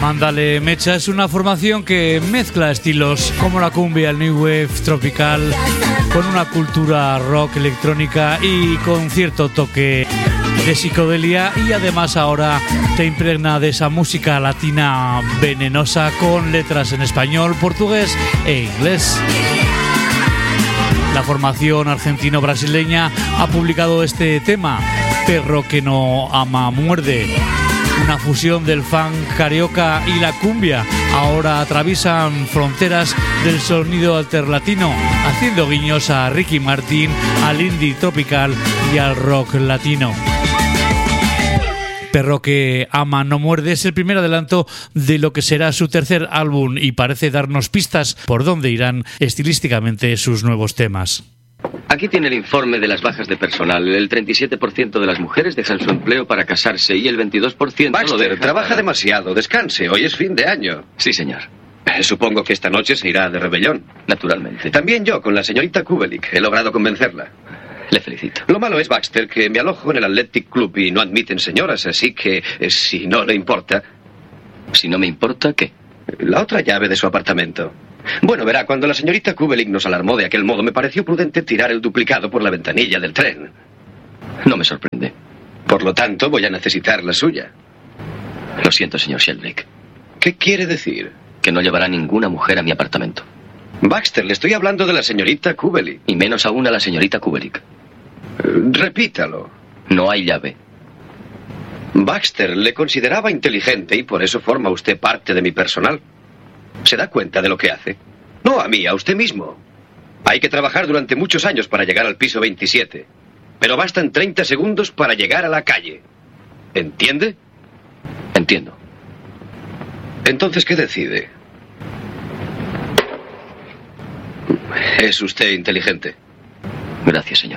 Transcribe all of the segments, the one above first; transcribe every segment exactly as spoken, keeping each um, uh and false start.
Mándale Mecha es una formación que mezcla estilos como la cumbia, el new wave tropical, con una cultura rock electrónica y con cierto toque de psicodelia, y además ahora te impregna de esa música latina venenosa con letras en español, portugués e inglés. La formación argentino-brasileña ha publicado este tema, Perro que no ama muerde, una fusión del funk carioca y la cumbia. Ahora atraviesan fronteras del sonido alterlatino, haciendo guiños a Ricky Martin, al indie tropical y al rock latino. Perro que ama no muerde es el primer adelanto de lo que será su tercer álbum y parece darnos pistas por dónde irán estilísticamente sus nuevos temas. Aquí tiene el informe de las bajas de personal. El treinta y siete por ciento de las mujeres dejan su empleo para casarse y el veintidós por ciento Baxter, lo deja trabaja para... demasiado. Descanse. Hoy es fin de año. Sí, señor. Eh, Supongo que esta noche se irá de rebelión. Naturalmente. También yo, con la señorita Kubelik. He logrado convencerla. Le felicito. Lo malo es, Baxter, que me alojo en el Athletic Club y no admiten señoras, así que, eh, si no le importa... Si no me importa, ¿qué? La otra llave de su apartamento. Bueno, verá, cuando la señorita Kubelik nos alarmó de aquel modo, me pareció prudente tirar el duplicado por la ventanilla del tren. No me sorprende. Por lo tanto, voy a necesitar la suya. Lo siento, señor Sheldrake. ¿Qué quiere decir? Que no llevará ninguna mujer a mi apartamento. Baxter, le estoy hablando de la señorita Kubelik. Y menos aún a la señorita Kubelik. Uh, repítalo. No hay llave. Baxter, le consideraba inteligente y por eso forma usted parte de mi personal. ¿Se da cuenta de lo que hace? No a mí, a usted mismo. Hay que trabajar durante muchos años para llegar al piso veintisiete. Pero bastan treinta segundos para llegar a la calle. ¿Entiende? Entiendo. Entonces, ¿qué decide? Es usted inteligente. Gracias, señor.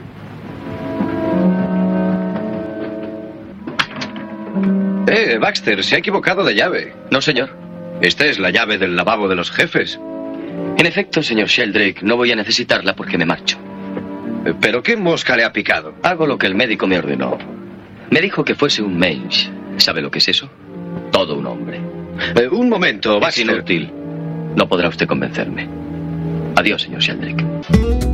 Eh, Baxter, se ha equivocado de llave. No, señor. Esta es la llave del lavabo de los jefes. En efecto, señor Sheldrake, no voy a necesitarla porque me marcho. ¿Pero qué mosca le ha picado? Hago lo que el médico me ordenó. Me dijo que fuese un mange. ¿Sabe lo que es eso? Todo un hombre. Eh, un momento, Es Baxter. inútil. No podrá usted convencerme. Adiós, señor Sheldrake.